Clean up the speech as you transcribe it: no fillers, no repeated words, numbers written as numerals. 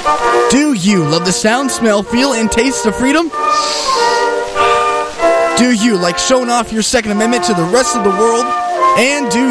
Do you love the sound, smell, feel, and taste of freedom? Do you like showing off your Second Amendment to the rest of the world? And do